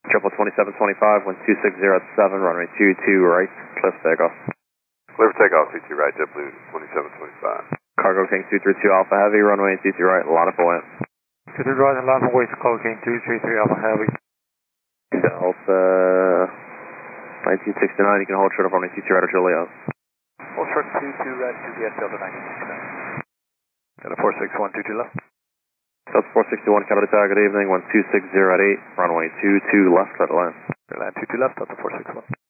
Triple 2725, 126 at 7, runway 22 right, clear for takeoff. Clear for takeoff, 22 right, JetBlue 2725. Cargo King 232 Alpha Heavy, runway 23 right, line up buoyant. 23 right and line away to Cargo King 233 Alpha Heavy. Delta 1969, you can hold short of runway 23 right at Juliet. Hold short 22 right, Juliet Delta 1969. Delta 461, 22 left. Delta 461, Canada Tower, good evening, 126 at 8, runway 22 left, clear to land. Land 22 left, Delta 461.